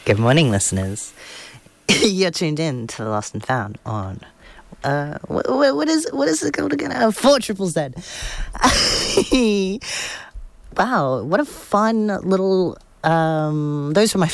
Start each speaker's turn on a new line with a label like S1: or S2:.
S1: Good morning, listeners. You're tuned in to the Lost and Found on what is it called again? 4 Triple Z. Wow, what a fun little those were my